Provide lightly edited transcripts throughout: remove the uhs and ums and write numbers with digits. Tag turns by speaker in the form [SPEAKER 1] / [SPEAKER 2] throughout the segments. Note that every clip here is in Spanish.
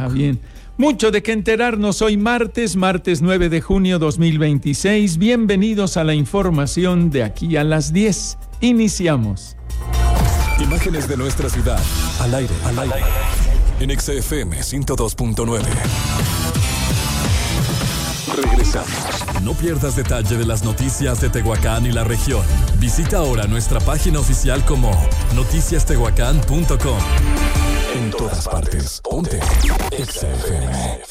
[SPEAKER 1] bien. Mucho de qué enterarnos hoy martes 9 de junio 2026. Bienvenidos a la información de aquí a las 10. Iniciamos.
[SPEAKER 2] Imágenes de nuestra ciudad, al aire. En XFM 102.9. Regresamos. No pierdas detalle de las noticias de Tehuacán y la región. Visita ahora nuestra página oficial como noticiastehuacán.com. En todas partes, ponte XFM.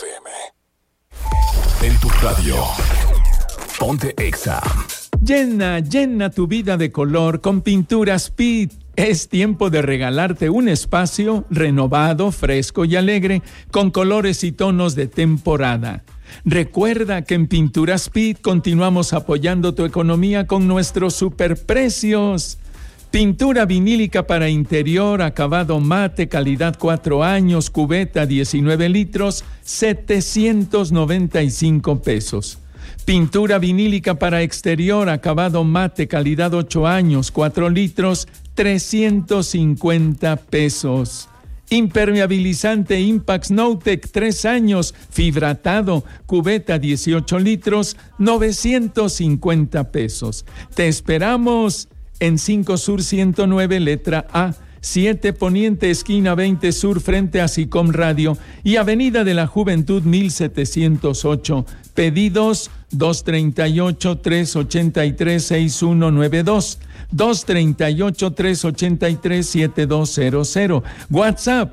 [SPEAKER 2] En tu radio, ponte Exa.
[SPEAKER 1] Llena tu vida de color con Pinturas Pitt. Es tiempo de regalarte un espacio renovado, fresco y alegre con colores y tonos de temporada. Recuerda que en Pinturas Pitt continuamos apoyando tu economía con nuestros superprecios. Pintura vinílica para interior, acabado mate, calidad 4 años, cubeta 19 litros, 795 pesos. Pintura vinílica para exterior, acabado mate, calidad 8 años, 4 litros, 350 pesos. Impermeabilizante Impax Nowtec 3 años, fibratado, cubeta 18 litros, 950 pesos. Te esperamos en 5 Sur 109, letra A, 7 Poniente, esquina 20 Sur, frente a SICOM Radio y Avenida de la Juventud 1708. Pedidos 238-383-6192, 238-383-7200, WhatsApp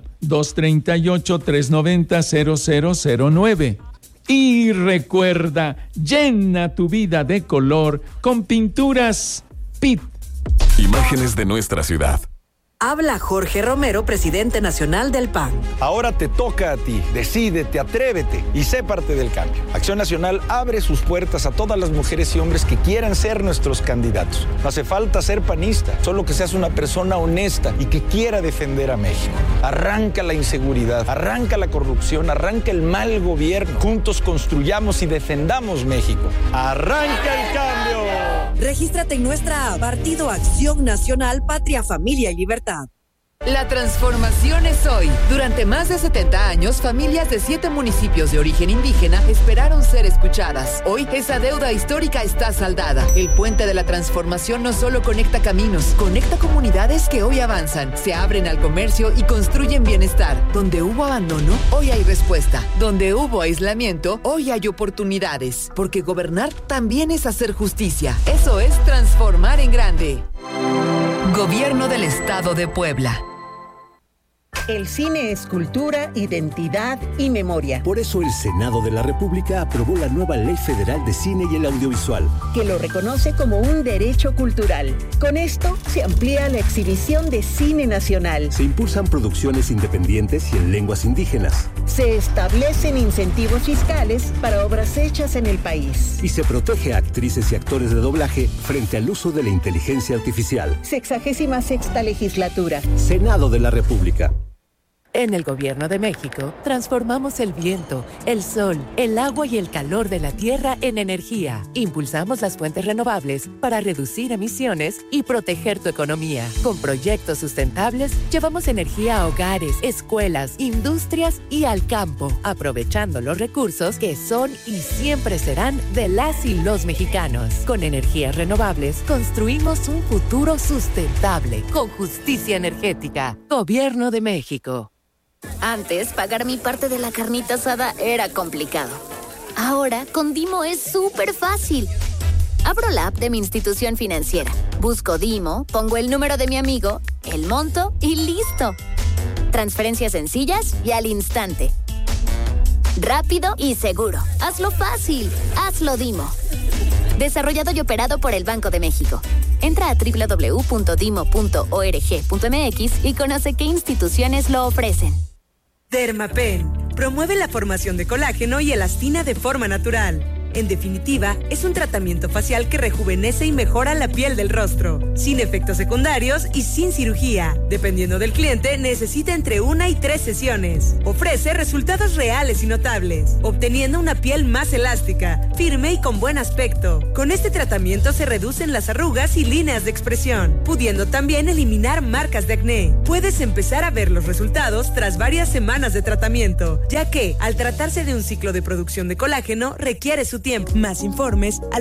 [SPEAKER 1] 238-390-0009. Y recuerda, llena tu vida de color con Pinturas Pitt.
[SPEAKER 2] Imágenes de nuestra ciudad.
[SPEAKER 3] Habla Jorge Romero, presidente nacional del PAN.
[SPEAKER 4] Ahora te toca a ti. Decídete, atrévete y sé parte del cambio. Acción Nacional abre sus puertas a todas las mujeres y hombres que quieran ser nuestros candidatos. No hace falta ser panista, solo que seas una persona honesta y que quiera defender a México. Arranca la inseguridad, arranca la corrupción, arranca el mal gobierno. Juntos construyamos y defendamos México. ¡Arranca el cambio!
[SPEAKER 3] Regístrate en nuestra app, Partido Acción Nacional, Patria, Familia y Libertad.
[SPEAKER 5] La transformación es hoy. Durante más de 70 años, familias de 7 municipios de origen indígena esperaron ser escuchadas. Hoy, esa deuda histórica está saldada. El puente de la transformación no solo conecta caminos, conecta comunidades que hoy avanzan, se abren al comercio y construyen bienestar. Donde hubo abandono, hoy hay respuesta. Donde hubo aislamiento, hoy hay oportunidades. Porque gobernar también es hacer justicia. Eso es transformar en grande. Gobierno del Estado de Puebla.
[SPEAKER 6] El cine es cultura, identidad y memoria.
[SPEAKER 7] Por eso el Senado de la República aprobó la nueva Ley Federal de Cine y el Audiovisual,
[SPEAKER 6] que lo reconoce como un derecho cultural. Con esto se amplía la exhibición de cine nacional.
[SPEAKER 7] Se impulsan producciones independientes y en lenguas indígenas.
[SPEAKER 6] Se establecen incentivos fiscales para obras hechas en el país.
[SPEAKER 7] Y se protege a actrices y actores de doblaje frente al uso de la inteligencia artificial.
[SPEAKER 6] 66ª legislatura.
[SPEAKER 7] Senado de la República.
[SPEAKER 8] En el Gobierno de México, transformamos el viento, el sol, el agua y el calor de la tierra en energía. Impulsamos las fuentes renovables para reducir emisiones y proteger tu economía. Con proyectos sustentables, llevamos energía a hogares, escuelas, industrias y al campo, aprovechando los recursos que son y siempre serán de las y los mexicanos. Con energías renovables, construimos un futuro sustentable, con justicia energética. Gobierno de México.
[SPEAKER 9] Antes, pagar mi parte de la carnita asada era complicado. Ahora, con Dimo es súper fácil. Abro la app de mi institución financiera, busco Dimo, pongo el número de mi amigo, el monto y listo. Transferencias sencillas y al instante. Rápido y seguro. Hazlo fácil. Hazlo Dimo. Desarrollado y operado por el Banco de México. Entra a www.dimo.org.mx y conoce qué instituciones lo ofrecen.
[SPEAKER 10] Dermapen promueve la formación de colágeno y elastina de forma natural. En definitiva, es un tratamiento facial que rejuvenece y mejora la piel del rostro, sin efectos secundarios y sin cirugía. Dependiendo del cliente, necesita entre 1 y 3 sesiones. Ofrece resultados reales y notables, obteniendo una piel más elástica, firme y con buen aspecto. Con este tratamiento se reducen las arrugas y líneas de expresión, pudiendo también eliminar marcas de acné. Puedes empezar a ver los resultados tras varias semanas de tratamiento, ya que, al tratarse de un ciclo de producción de colágeno, requiere su tiempo. Más informes al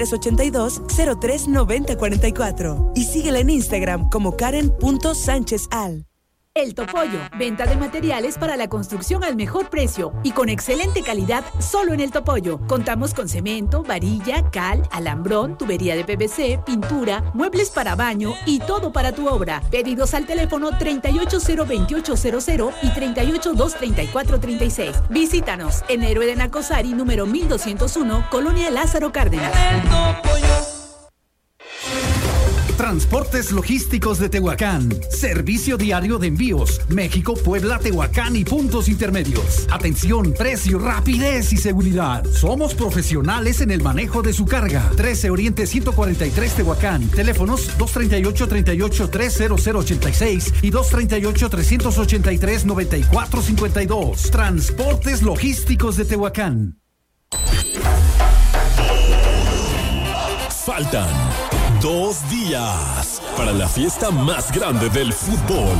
[SPEAKER 10] 2382-039044 y síguela en Instagram como Karen.SánchezAl.
[SPEAKER 11] El Topollo, venta de materiales para la construcción al mejor precio y con excelente calidad solo en El Topollo. Contamos con cemento, varilla, cal, alambrón, tubería de PVC, pintura, muebles para baño y todo para tu obra. Pedidos al teléfono 3802800 y 3823436. Visítanos en Héroe de Nacosari, número 1201, Colonia Lázaro Cárdenas.
[SPEAKER 12] Transportes Logísticos de Tehuacán. Servicio diario de envíos. México, Puebla, Tehuacán y puntos intermedios. Atención, precio, rapidez y seguridad. Somos profesionales en el manejo de su carga. 13 Oriente 143 Tehuacán. Teléfonos 238-383-0086 y 238-383-9452. Transportes Logísticos de Tehuacán.
[SPEAKER 2] Faltan 2 días para la fiesta más grande del fútbol.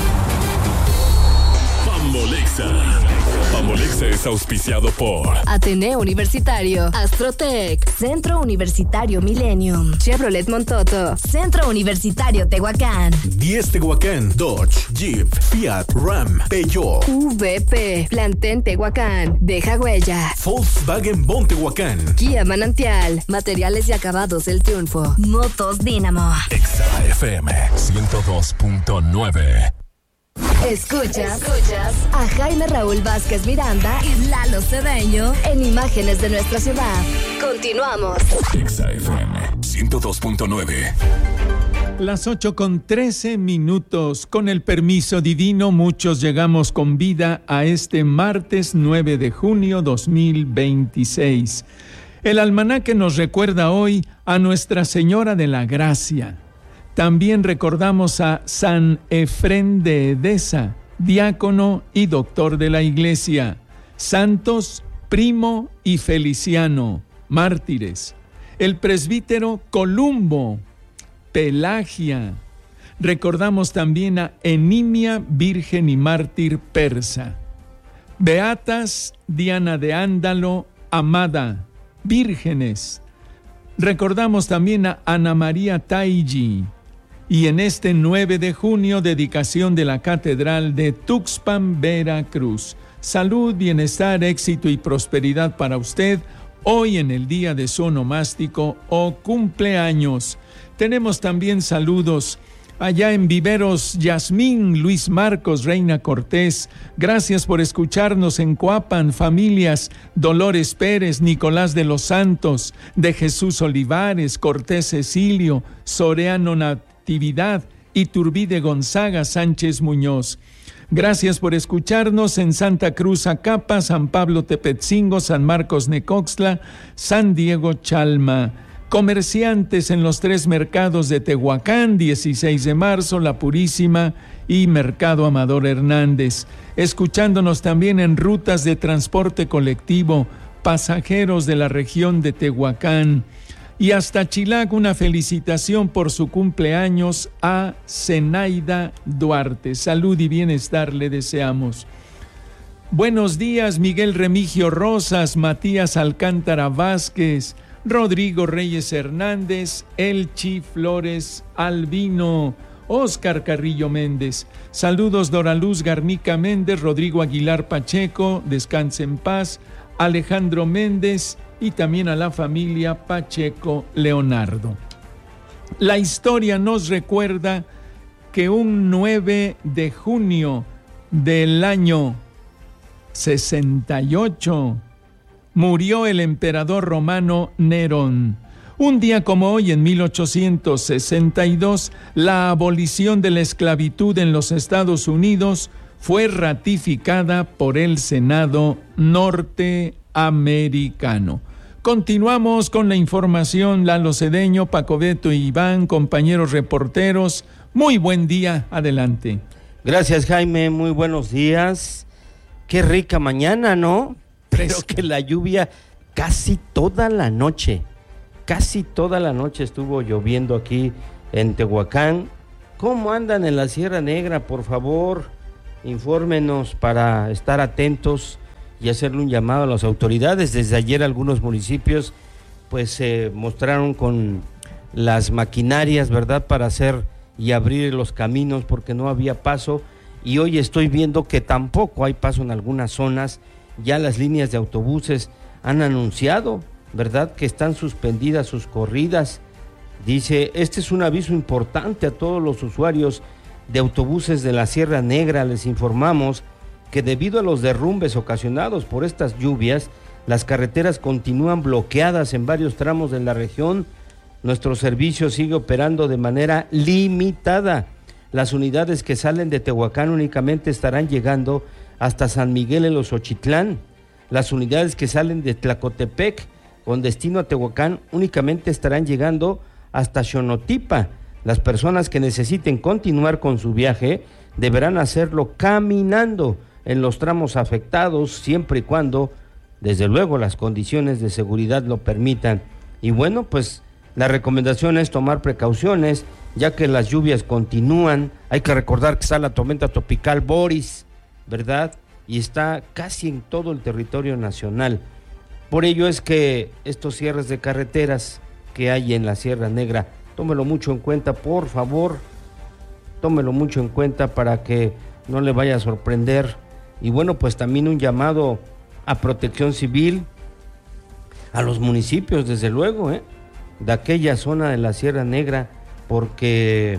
[SPEAKER 2] Pambolexa. Pambolexa es auspiciado por
[SPEAKER 13] Ateneo Universitario, Astrotech, Centro Universitario Millennium, Chevrolet Montoto, Centro Universitario Tehuacán,
[SPEAKER 2] 10 Tehuacán, Dodge, Jeep, Fiat, Ram, Peugeot,
[SPEAKER 13] VP, Planten Tehuacán, Deja Huella,
[SPEAKER 2] Volkswagen Bon Tehuacán,
[SPEAKER 13] Kia Manantial, Materiales y Acabados del Triunfo, Motos Dínamo,
[SPEAKER 2] Exa FM 102.9.
[SPEAKER 13] Escuchas a Jaime Raúl Vázquez Miranda y Lalo Cedeño en Imágenes de Nuestra Ciudad. Continuamos.
[SPEAKER 2] Exa FM 102.9.
[SPEAKER 1] Las 8:13. Con el permiso divino, muchos llegamos con vida a este martes 9 de junio 2026. El almanaque nos recuerda hoy a Nuestra Señora de la Gracia. También recordamos a San Efrén de Edesa, diácono y doctor de la Iglesia, santos Primo y Feliciano, mártires, el presbítero Columbo, Pelagia. Recordamos también a Enimia, virgen y mártir persa. Beatas Diana de Ándalo, Amada, vírgenes. Recordamos también a Ana María Taigi. Y en este 9 de junio, dedicación de la Catedral de Tuxpan, Veracruz. Salud, bienestar, éxito y prosperidad para usted hoy en el día de su onomástico o cumpleaños. Tenemos también saludos allá en Viveros, Yasmín, Luis Marcos, Reina Cortés. Gracias por escucharnos en Coapan, familias Dolores Pérez, Nicolás de los Santos, de Jesús Olivares, Cortés Cecilio, Soreano Natividad, Iturbide Gonzaga, Sánchez Muñoz. Gracias por escucharnos en Santa Cruz Acapa, San Pablo Tepetzingo, San Marcos Necoxtla, San Diego Chalma. Comerciantes en los 3 mercados de Tehuacán, 16 de marzo, La Purísima y Mercado Amador Hernández. Escuchándonos también en rutas de transporte colectivo, pasajeros de la región de Tehuacán. Y hasta Chilac, una felicitación por su cumpleaños a Zenaida Duarte. Salud y bienestar le deseamos. Buenos días, Miguel Remigio Rosas, Matías Alcántara Vázquez, Rodrigo Reyes Hernández, Elchi Flores Albino, Óscar Carrillo Méndez. Saludos Dora Luz Garnica Méndez, Rodrigo Aguilar Pacheco, descanse en paz, Alejandro Méndez y también a la familia Pacheco Leonardo. La historia nos recuerda que un 9 de junio del año 68 murió el emperador romano Nerón. Un día como hoy, en 1862, la abolición de la esclavitud en los Estados Unidos fue ratificada por el Senado norteamericano. Continuamos con la información. Lalo Cedeño, Paco Beto y Iván, compañeros reporteros. Muy buen día, adelante.
[SPEAKER 14] Gracias, Jaime, muy buenos días. Qué rica mañana, ¿no? Pero que la lluvia casi toda la noche estuvo lloviendo aquí en Tehuacán. ¿Cómo andan en la Sierra Negra? Por favor, infórmenos para estar atentos y hacerle un llamado a las autoridades. Desde ayer algunos municipios pues se mostraron con las maquinarias, ¿verdad?, para hacer y abrir los caminos porque no había paso, y hoy estoy viendo que tampoco hay paso en algunas zonas. Ya las líneas de autobuses han anunciado, ¿verdad?, que están suspendidas sus corridas. Dice, este es un aviso importante a todos los usuarios de autobuses de la Sierra Negra. Les informamos que debido a los derrumbes ocasionados por estas lluvias, las carreteras continúan bloqueadas en varios tramos de la región. Nuestro servicio sigue operando de manera limitada. Las unidades que salen de Tehuacán únicamente estarán llegando hasta San Miguel en los Xochitlán. Las unidades que salen de Tlacotepec con destino a Tehuacán únicamente estarán llegando hasta Xonotipa. Las personas que necesiten continuar con su viaje deberán hacerlo caminando en los tramos afectados, siempre y cuando, desde luego, las condiciones de seguridad lo permitan. Y bueno, pues la recomendación es tomar precauciones, ya que las lluvias continúan. Hay que recordar que está la tormenta tropical Boris, ¿verdad?, y está casi en todo el territorio nacional. Por ello es que estos cierres de carreteras que hay en la Sierra Negra, tómelo mucho en cuenta, por favor, tómelo mucho en cuenta para que no le vaya a sorprender. Y bueno, pues también un llamado a Protección Civil, a los municipios, desde luego, de aquella zona de la Sierra Negra, porque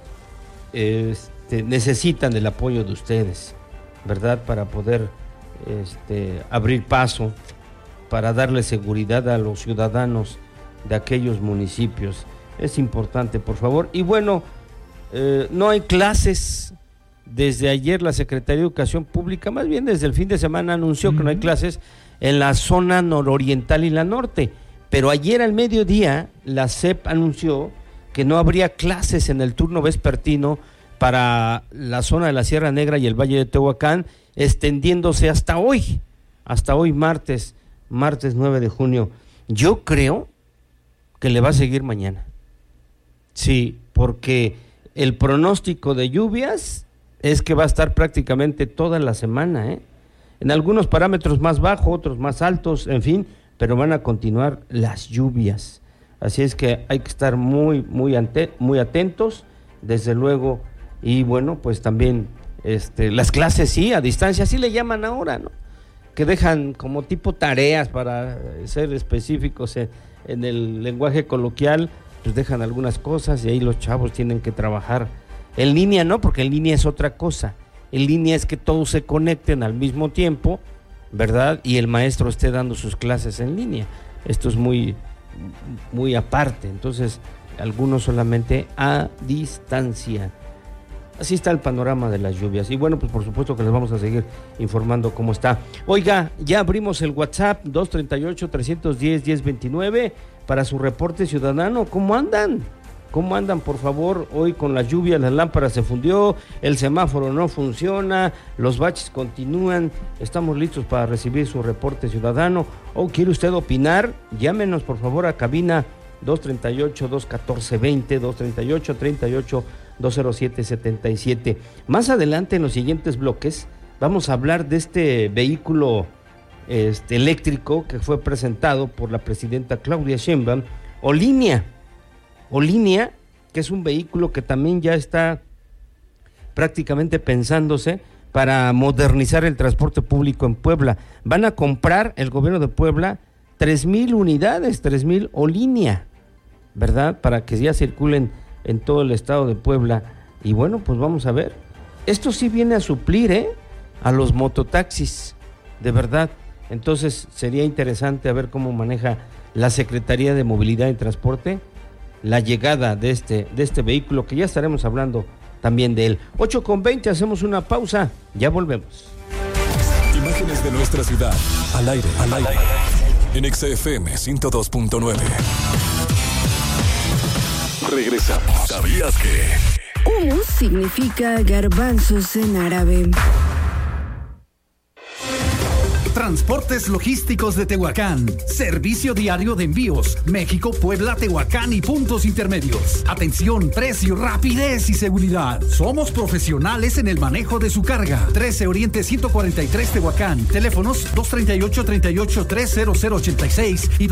[SPEAKER 14] necesitan del apoyo de ustedes, ¿verdad?, para poder abrir paso, para darle seguridad a los ciudadanos de aquellos municipios. Es importante, por favor. Y bueno, no hay clases. Desde ayer la Secretaría de Educación Pública, más bien desde el fin de semana, anunció que no hay clases en la zona nororiental y la norte, pero ayer al mediodía la SEP anunció que no habría clases en el turno vespertino para la zona de la Sierra Negra y el Valle de Tehuacán, extendiéndose hasta hoy martes 9 de junio. Yo creo que le va a seguir mañana. Sí, porque el pronóstico de lluvias es que va a estar prácticamente toda la semana, en algunos parámetros más bajos, otros más altos, en fin, pero van a continuar las lluvias. Así es que hay que estar muy atentos, desde luego. Y bueno, pues también las clases sí, a distancia, sí le llaman ahora, ¿no?, que dejan como tipo tareas, para ser específicos en el lenguaje coloquial, pues dejan algunas cosas y ahí los chavos tienen que trabajar. En línea no, porque en línea es otra cosa. En línea es que todos se conecten al mismo tiempo, ¿verdad?, y el maestro esté dando sus clases en línea. Esto es muy aparte. Entonces, algunos solamente a distancia. Así está el panorama de las lluvias. Y bueno, pues por supuesto que les vamos a seguir informando cómo está. Oiga, ya abrimos el WhatsApp 238-310-1029 para su reporte ciudadano. ¿Cómo andan? ¿Cómo andan, por favor? Hoy con las lluvias, la lámpara se fundió, el semáforo no funciona, los baches continúan. Estamos listos para recibir su reporte ciudadano. ¿O quiere usted opinar? Llámenos, por favor, a cabina 238-214-20, 238-38-207-77. Más adelante, en los siguientes bloques, vamos a hablar de este vehículo eléctrico que fue presentado por la presidenta Claudia Sheinbaum, Olinia, que es un vehículo que también ya está prácticamente pensándose para modernizar el transporte público en Puebla. Van a comprar el gobierno de Puebla 3,000 unidades, 3,000 Olinia, ¿verdad?, para que ya circulen en todo el estado de Puebla. Y bueno, pues vamos a ver. Esto sí viene a suplir a los mototaxis, de verdad. Entonces sería interesante a ver cómo maneja la Secretaría de Movilidad y Transporte la llegada de este vehículo, que ya estaremos hablando también de él. 8:20, hacemos una pausa, ya volvemos.
[SPEAKER 2] Imágenes de nuestra ciudad, al aire. en XFM 102.9. Regresamos. ¿Sabías que
[SPEAKER 15] Humus significa garbanzos en árabe?
[SPEAKER 12] Transportes Logísticos de Tehuacán. Servicio diario de envíos. México, Puebla, Tehuacán y puntos intermedios. Atención, precio, rapidez y seguridad. Somos profesionales en el manejo de su carga. 13 Oriente 143 Tehuacán. Teléfonos 238-38-30086 y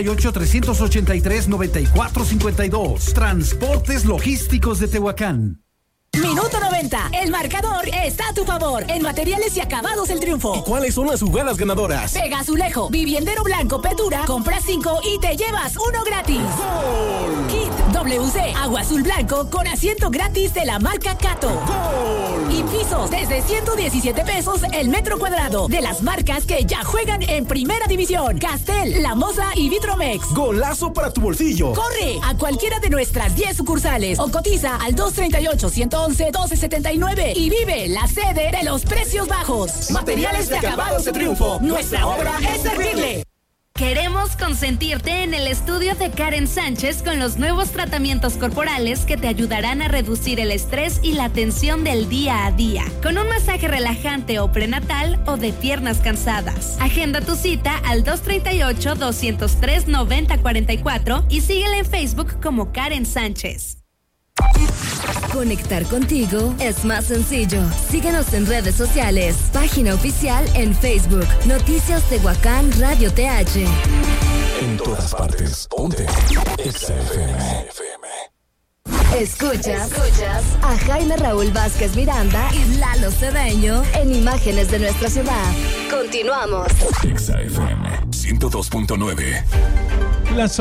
[SPEAKER 12] 238-383-9452. Transportes Logísticos de Tehuacán.
[SPEAKER 11] Minuto 90. El marcador está a tu favor. En materiales y acabados el triunfo.
[SPEAKER 16] ¿Y cuáles son las jugadas ganadoras?
[SPEAKER 11] Pega Azulejo, Viviendero Blanco, Petura. Compra 5 y te llevas 1 gratis.
[SPEAKER 16] ¡Gol!
[SPEAKER 11] Kit WC, agua azul blanco con asiento gratis de la marca Cato.
[SPEAKER 16] ¡Gol!
[SPEAKER 11] Y pisos desde 117 pesos el metro cuadrado de las marcas que ya juegan en Primera División. Castel, La Moza y Vitromex.
[SPEAKER 16] ¡Golazo para tu bolsillo!
[SPEAKER 11] Corre a cualquiera de nuestras 10 sucursales o cotiza al 238-111-1279 y vive la sede de los precios bajos. Materiales de acabados de triunfo. Nuestra obra es servirle.
[SPEAKER 17] Queremos consentirte en el estudio de Karen Sánchez con los nuevos tratamientos corporales que te ayudarán a reducir el estrés y la tensión del día a día, con un masaje relajante o prenatal o de piernas cansadas. Agenda tu cita al 238-203-9044 y síguela en Facebook como Karen Sánchez.
[SPEAKER 13] Conectar contigo es más sencillo. Síguenos en redes sociales. Página oficial en Facebook. Noticias Tehuacán Radio TH.
[SPEAKER 2] En todas partes. Ponte XFM.
[SPEAKER 13] Escuchas a Jaime Raúl Vázquez Miranda y Lalo Cedeño en Imágenes de nuestra ciudad. Continuamos.
[SPEAKER 2] XFM 102.9.
[SPEAKER 1] Las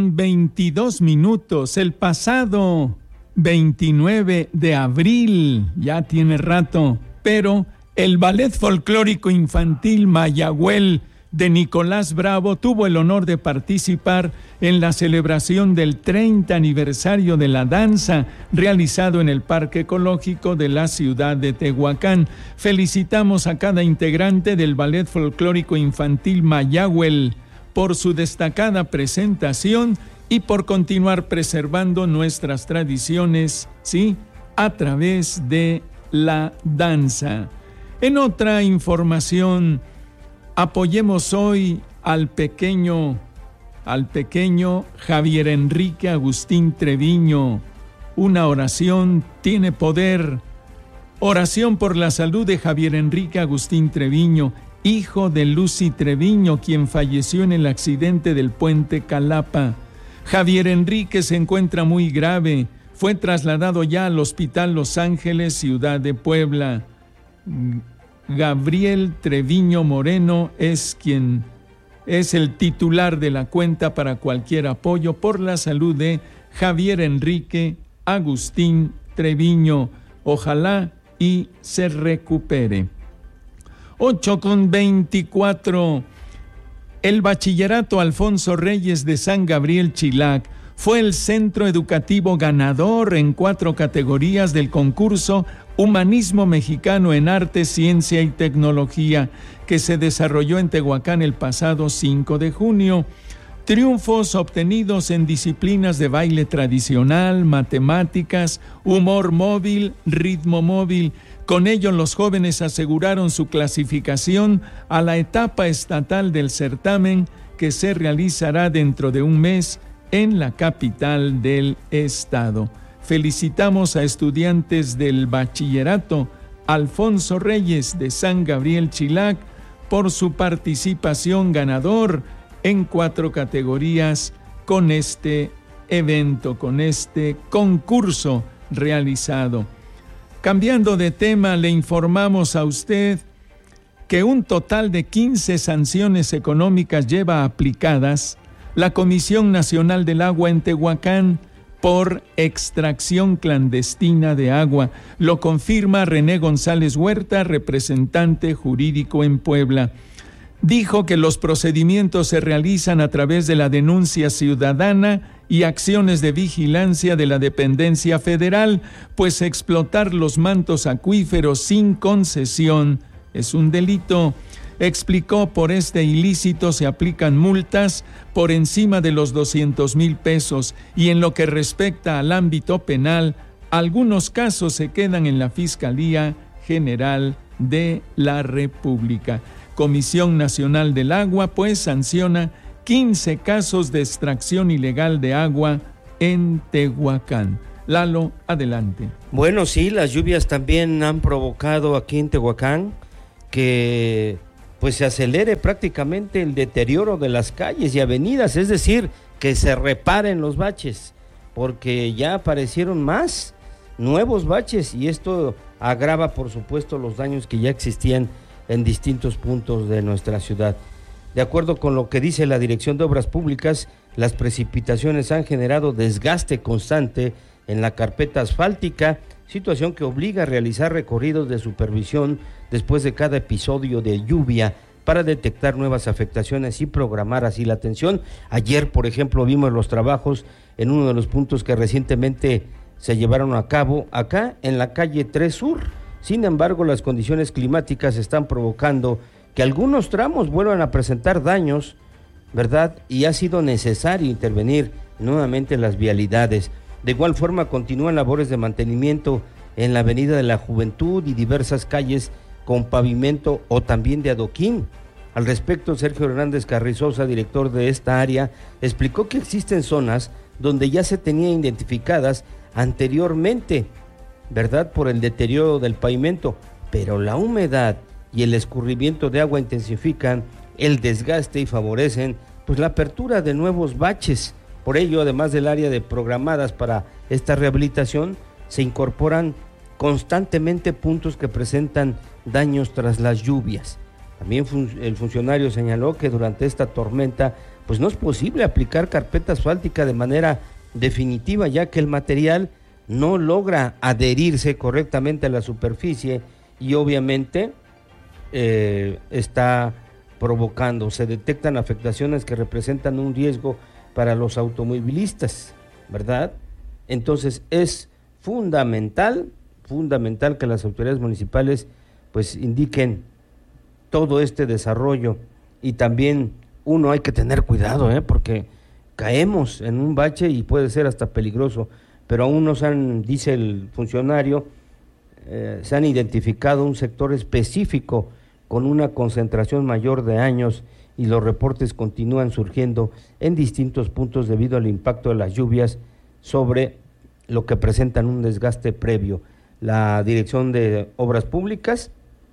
[SPEAKER 1] 8:22. El pasado 29 de abril, ya tiene rato, pero el Ballet Folclórico Infantil Mayagüel de Nicolás Bravo tuvo el honor de participar en la celebración del 30 aniversario de la danza realizado en el Parque Ecológico de la ciudad de Tehuacán. Felicitamos a cada integrante del Ballet Folclórico Infantil Mayagüel por su destacada presentación y por continuar preservando nuestras tradiciones, sí, a través de la danza. En otra información, apoyemos hoy al pequeño Javier Enrique Agustín Treviño. Una oración tiene poder. Oración por la salud de Javier Enrique Agustín Treviño, hijo de Lucy Treviño, quien falleció en el accidente del puente Calapa. Javier Enrique se encuentra muy grave. Fue trasladado ya al Hospital Los Ángeles, Ciudad de Puebla. Gabriel Treviño Moreno es quien es el titular de la cuenta para cualquier apoyo por la salud de Javier Enrique Agustín Treviño. Ojalá y se recupere. 8:24. El Bachillerato Alfonso Reyes de San Gabriel Chilac fue el centro educativo ganador en 4 categorías del concurso Humanismo Mexicano en Arte, Ciencia y Tecnología, que se desarrolló en Tehuacán el pasado 5 de junio. Triunfos obtenidos en disciplinas de baile tradicional, matemáticas, humor móvil, ritmo móvil. Con ello, los jóvenes aseguraron su clasificación a la etapa estatal del certamen, que se realizará dentro de un mes en la capital del estado. Felicitamos a estudiantes del Bachillerato Alfonso Reyes de San Gabriel Chilac por su participación ganador en 4 categorías con este evento, con este concurso realizado. Cambiando de tema, le informamos a usted que un total de 15 sanciones económicas lleva aplicadas la Comisión Nacional del Agua en Tehuacán por extracción clandestina de agua. Lo confirma René González Huerta, representante jurídico en Puebla. Dijo que los procedimientos se realizan a través de la denuncia ciudadana y acciones de vigilancia de la dependencia federal, pues explotar los mantos acuíferos sin concesión es un delito. explicó por este ilícito se aplican multas por encima de los 200,000 pesos y en lo que respecta al ámbito penal, algunos casos se quedan en la Fiscalía General de la República. Comisión Nacional del Agua, pues, sanciona 15 casos de extracción ilegal de agua en Tehuacán. Lalo, adelante.
[SPEAKER 14] Bueno, sí, las lluvias también han provocado aquí en Tehuacán que pues se acelere prácticamente el deterioro de las calles y avenidas, es decir, que se reparen los baches, porque ya aparecieron más nuevos baches y esto agrava, por supuesto, los daños que ya existían en distintos puntos de nuestra ciudad. De acuerdo con lo que dice la Dirección de Obras Públicas, las precipitaciones han generado desgaste constante en la carpeta asfáltica, situación que obliga a realizar recorridos de supervisión después de cada episodio de lluvia para detectar nuevas afectaciones y programar así la atención. Ayer, por ejemplo, vimos los trabajos en uno de los puntos que recientemente se llevaron a cabo acá en la calle 3 Sur. Sin embargo, las condiciones climáticas están provocando que algunos tramos vuelvan a presentar daños, ¿verdad? Y ha sido necesario intervenir nuevamente en las vialidades. De igual forma, continúan labores de mantenimiento en la Avenida de la Juventud y diversas calles con pavimento o también de adoquín. Al respecto, Sergio Hernández Carrizosa, director de esta área, explicó que existen zonas donde ya se tenían identificadas anteriormente, ¿verdad?, por el deterioro del pavimento, pero la humedad y el escurrimiento de agua intensifican el desgaste y favorecen pues la apertura de nuevos baches. Por ello, además del área de programadas para esta rehabilitación, se incorporan constantemente puntos que presentan daños tras las lluvias. También el funcionario señaló que durante esta tormenta pues no es posible aplicar carpeta asfáltica de manera definitiva, ya que el material no logra adherirse correctamente a la superficie y obviamente está provocando, se detectan afectaciones que representan un riesgo para los automovilistas, ¿verdad? Entonces es fundamental que las autoridades municipales pues indiquen todo este desarrollo y también uno hay que tener cuidado, porque caemos en un bache y puede ser hasta peligroso, pero aún no se han, dice el funcionario, se han identificado un sector específico con una concentración mayor de años y los reportes continúan surgiendo en distintos puntos debido al impacto de las lluvias sobre lo que presentan un desgaste previo. La Dirección de Obras Públicas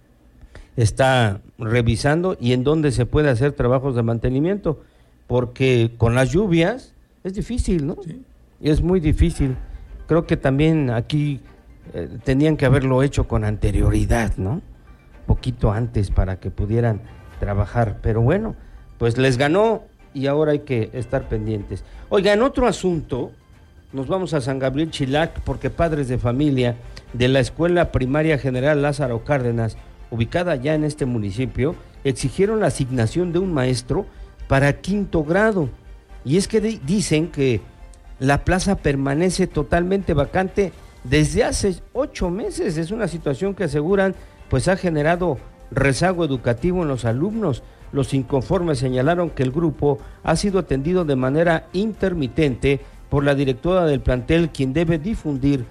[SPEAKER 14] está revisando y en dónde se puede hacer trabajos de mantenimiento, porque con las lluvias es difícil, ¿no? Sí. Es muy difícil. Creo que también aquí tenían que haberlo hecho con anterioridad, ¿no? Poquito antes para que pudieran trabajar, pero bueno, pues les ganó y ahora hay que estar pendientes. Oiga, en otro asunto, nos vamos a San Gabriel Chilac porque padres de familia de la Escuela Primaria General Lázaro Cárdenas, ubicada ya en este municipio, exigieron la asignación de un maestro para 5º grado. Y es que dicen que la plaza permanece totalmente vacante desde hace 8 meses. Es una situación que aseguran pues ha generado rezago educativo en los alumnos. Los inconformes señalaron que el grupo ha sido atendido de manera intermitente por la directora del plantel, quien debe difundir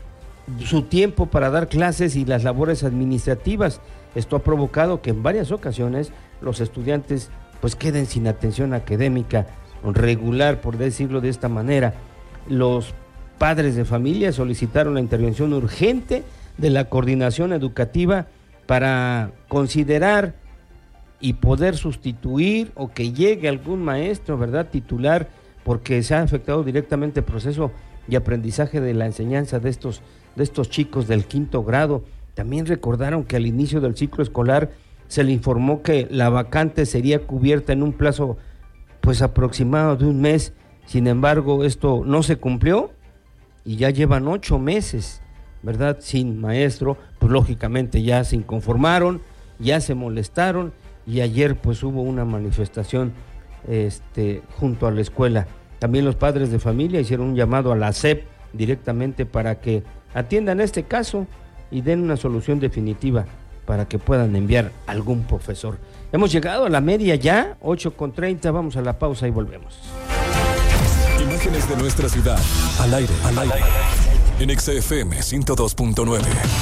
[SPEAKER 14] su tiempo para dar clases y las labores administrativas. Esto ha provocado que en varias ocasiones los estudiantes pues queden sin atención académica regular, por decirlo de esta manera. Los padres de familia solicitaron la intervención urgente de la coordinación educativa para considerar y poder sustituir o que llegue algún maestro, ¿verdad?, titular, porque se ha afectado directamente el proceso de aprendizaje de la enseñanza de estos chicos del 5º grado. También recordaron que al inicio del ciclo escolar se le informó que la vacante sería cubierta en un plazo pues aproximado de un mes. Sin embargo, esto no se cumplió y ya llevan 8 meses, ¿verdad?, sin maestro. Pues lógicamente ya se inconformaron, ya se molestaron y ayer pues hubo una manifestación junto a la escuela. También los padres de familia hicieron un llamado a la SEP directamente para que atiendan este caso y den una solución definitiva para que puedan enviar algún profesor. Hemos llegado a la media ya, 8:30, vamos a la pausa y volvemos.
[SPEAKER 2] Imágenes de nuestra ciudad, al aire, en XFM 102.9.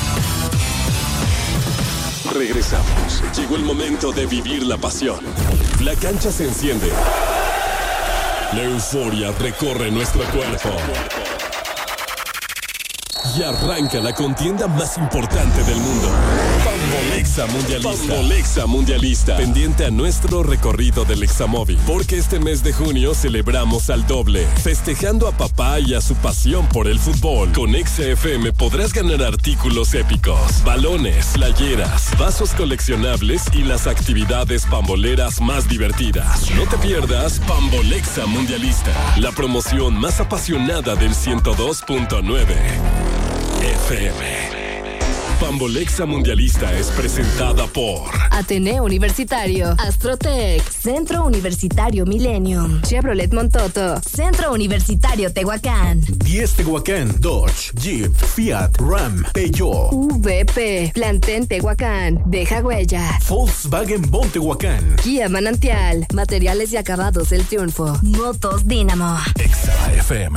[SPEAKER 2] Regresamos. Llegó el momento de vivir la pasión. La cancha se enciende. La euforia recorre nuestro cuerpo. Y arranca la contienda más importante del mundo. Pambolexa Mundialista. Pendiente a nuestro recorrido del Examóvil. Porque este mes de junio celebramos al doble. Festejando a papá y a su pasión por el fútbol. Con XFM podrás ganar artículos épicos, balones, playeras, vasos coleccionables y las actividades pamboleras más divertidas. No te pierdas Pambolexa Mundialista. La promoción más apasionada del 102.9 FM. Pambolexa Mundialista es presentada por
[SPEAKER 13] Ateneo Universitario, Astrotech, Centro Universitario Millennium, Chevrolet Montoto, Centro Universitario Tehuacán,
[SPEAKER 16] 10 Tehuacán, Dodge, Jeep, Fiat, Ram, Peugeot,
[SPEAKER 13] VP, Planten Tehuacán, Deja Huella,
[SPEAKER 16] Volkswagen Bon Tehuacán,
[SPEAKER 13] Kia Manantial, Materiales y Acabados El Triunfo, Motos Dínamo.
[SPEAKER 2] Exa FM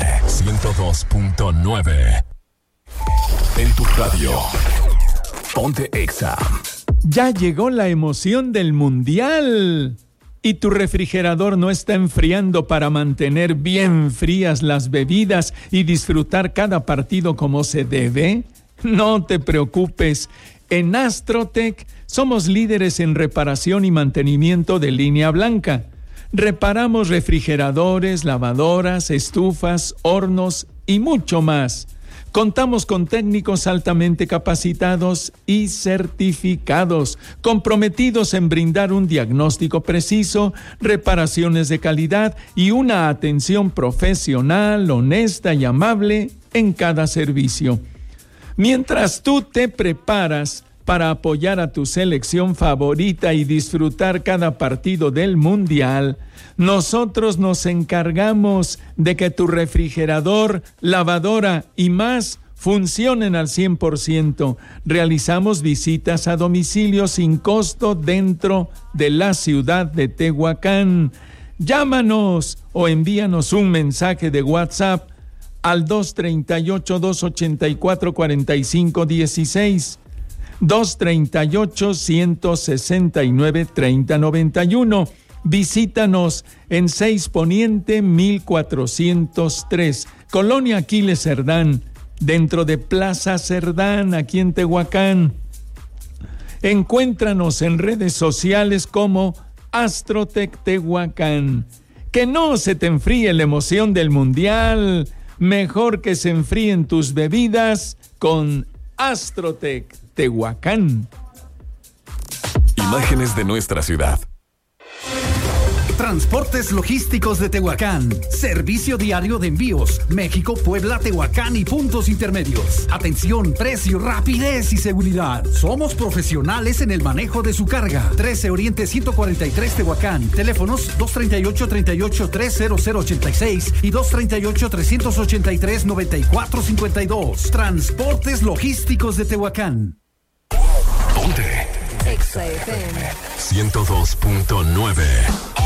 [SPEAKER 2] 102.9. En tu radio. Ponte Exa.
[SPEAKER 1] Ya llegó la emoción del Mundial. ¿Y tu refrigerador no está enfriando para mantener bien frías las bebidas y disfrutar cada partido como se debe? No te preocupes. En Astrotech somos líderes en reparación y mantenimiento de línea blanca. Reparamos refrigeradores, lavadoras, estufas, hornos y mucho más. Contamos con técnicos altamente capacitados y certificados, comprometidos en brindar un diagnóstico preciso, reparaciones de calidad y una atención profesional, honesta y amable en cada servicio. Mientras tú te preparas para apoyar a tu selección favorita y disfrutar cada partido del Mundial, nosotros nos encargamos de que tu refrigerador, lavadora y más funcionen al 100%. Realizamos visitas a domicilio sin costo dentro de la ciudad de Tehuacán. Llámanos o envíanos un mensaje de WhatsApp al 238-284-4516, 238-169-3091. Visítanos en 6 Poniente 1403, Colonia Aquiles Cerdán, dentro de Plaza Cerdán, aquí en Tehuacán. Encuéntranos en redes sociales como Astrotech Tehuacán. Que no se te enfríe la emoción del Mundial. Mejor que se enfríen tus bebidas con Astrotech Tehuacán.
[SPEAKER 2] Imágenes de nuestra ciudad.
[SPEAKER 12] Transportes Logísticos de Tehuacán. Servicio diario de envíos. México, Puebla, Tehuacán y puntos intermedios. Atención, precio, rapidez y seguridad. Somos profesionales en el manejo de su carga. 13 Oriente 143 Tehuacán. Teléfonos 238-383-0086 y 238-383-9452. Transportes Logísticos de Tehuacán.
[SPEAKER 2] Ponte
[SPEAKER 13] Exa FM
[SPEAKER 2] 102.9.